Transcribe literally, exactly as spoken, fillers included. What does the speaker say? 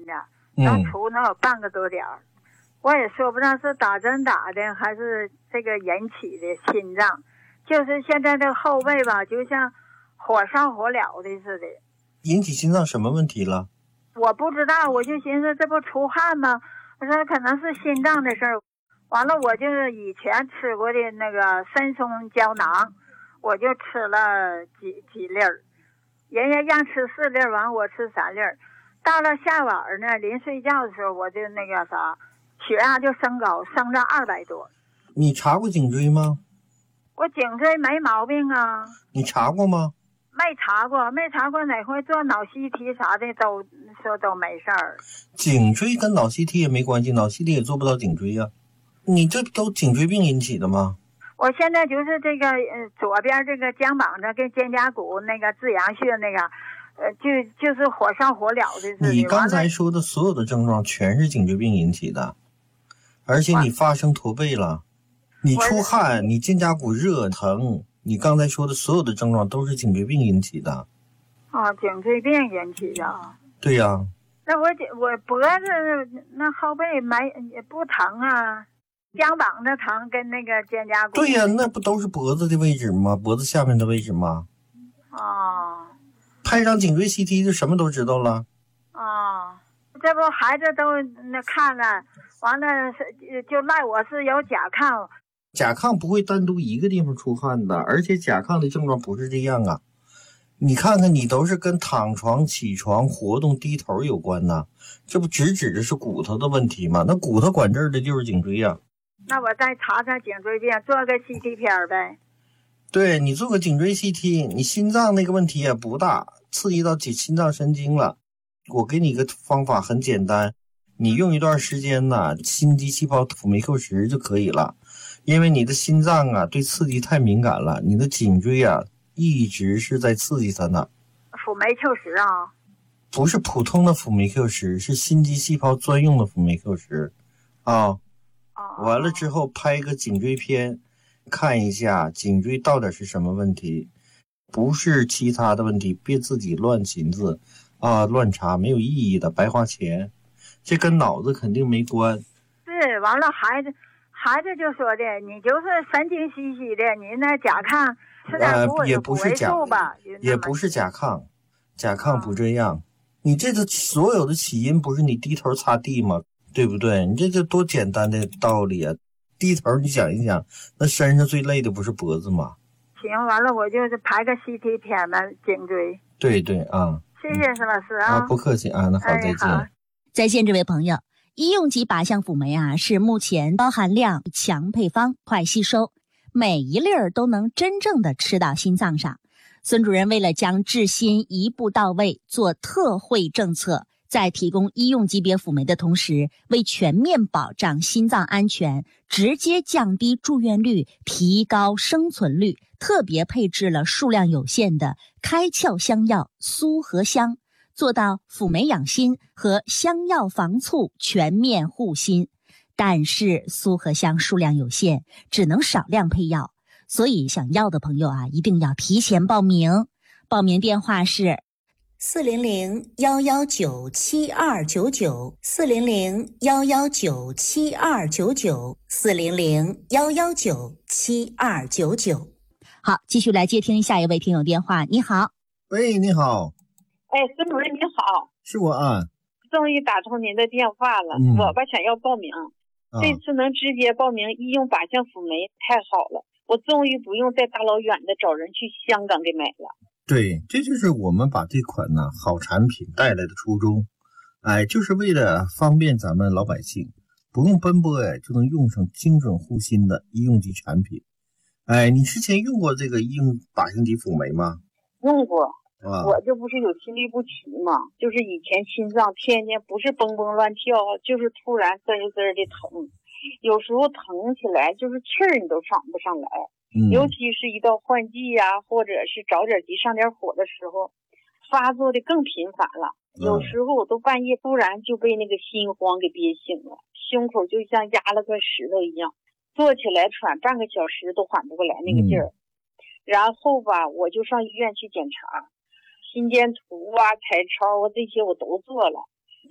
的，刚出能有半个多点儿。我也说不上是打针打的还是这个引起的心脏，就是现在这后背吧，就像火烧火燎的似的。 引起心脏什么问题了？ 我不知道，我就寻思这不出汗吗？我说可能是心脏的事儿。完了，我就是以前吃过的那个参松胶囊，我就吃了几几粒儿，人家让吃四粒儿，完我吃三粒儿。到了下晚呢，临睡觉的时候，我就那个啥，血压就升高，升到二百多。 你查过颈椎吗？ 我颈椎没毛病啊。 你查过吗？ 没查过，没查过，哪回做脑 C T 啥的都说都没事儿。 颈椎跟脑 C T 也没关系，脑 C T 也做不到颈椎呀、啊。你这都颈椎病引起的吗？ 我现在就是这个呃左边这个肩膀这跟肩胛骨那个自阳穴那个，呃就就是火烧火燎的似的。 你刚才说的所有的症状全是颈椎病引起的，而且你发生驼背了，你出汗，你肩胛骨热疼。你刚才说的所有的症状都是颈椎病引起的。 哦，颈椎病引起的。 对呀、啊。 那我我脖子那后背没也不疼啊，肩膀的疼跟那个肩胛骨。 对呀、啊，那不都是脖子的位置吗？脖子下面的位置吗？ 哦。 拍张颈椎 C T 就什么都知道了。 哦，这不孩子都那看了，完了就赖我是有甲亢。 甲亢不会单独一个地方出汗的，而且甲亢的症状不是这样啊。你看看你都是跟躺床、起床、活动、低头有关呐，这不直指的是骨头的问题吗？那骨头管这儿的就是颈椎呀、啊。 那我再查查颈椎病，做个 C T 片呗。 对，你做个颈椎 C T， 你心脏那个问题也不大，刺激到心脏神经了。我给你一个方法很简单，你用一段时间呢，心肌细胞辅酶 Q 十就可以了。因为你的心脏啊对刺激太敏感了，你的颈椎啊一直是在刺激它呢。 辅酶 Q 十啊？ 不是普通的辅酶 Q 十，是心肌细胞专用的辅酶 Q 十啊。 哦。 完了之后拍个颈椎片，看一下颈椎到底是什么问题，不是其他的问题，别自己乱寻思啊，乱查没有意义的，白花钱。这跟脑子肯定没关。 是，完了孩子。孩子就说的，你就是神经兮兮的，你那甲亢吃点补也不是甲吧， 也不是甲亢，甲亢不这样。啊、你这个所有的起因不是你低头擦地吗？对不对？你这就多简单的道理啊！低头你想一想，那身上最累的不是脖子吗？ 行，完了我就是拍个 C T 片嘛，颈椎。 对对啊， 谢谢石老师啊， 啊不客气啊，那好，再见。 哎、 再见，这位朋友。医用级靶向辅酶啊，是目前高含量、强配方、快吸收，每一粒儿都能真正的吃到心脏上。孙主任为了将治心一步到位，做特惠政策，在提供医用级别辅酶的同时，为全面保障心脏安全，直接降低住院率，提高生存率，特别配置了数量有限的开窍香药苏合香，做到辅酶养心和香药防猝全面护心。但是苏合香数量有限，只能少量配药，所以想要的朋友啊，一定要提前报名。报名电话是四零零幺幺九七二九九，四零零幺幺九七二九九，四零零幺幺九七二九九。好，继续来接听下一位听友电话。你好。 喂，你好。 哎，孙主任你好， 是我啊， 终于打通您的电话了。 嗯、 我吧想要报名、啊，这次能直接报名医用靶向辅酶太好了，我终于不用再大老远的找人去香港给买了。 对，这就是我们把这款呢好产品带来的初衷，哎，就是为了方便咱们老百姓不用奔波哎就能用上精准护心的医用级产品。哎，你之前用过这个医用靶向级辅酶吗？ 用过。我这不是有心律不齐吗？就是以前心脏天天不是蹦蹦乱跳，就是突然滋儿滋儿的疼，有时候疼起来就是气儿你都上不上来、 嗯、 尤其是一到换季呀、啊，或者是着点急上点火的时候，发作的更频繁了、嗯、有时候我都半夜突然就被那个心慌给憋醒了，胸口就像压了块石头一样，坐起来喘半个小时都缓不过来那个劲儿、嗯、然后吧我就上医院去检查，心电图啊、彩超啊这些我都做了，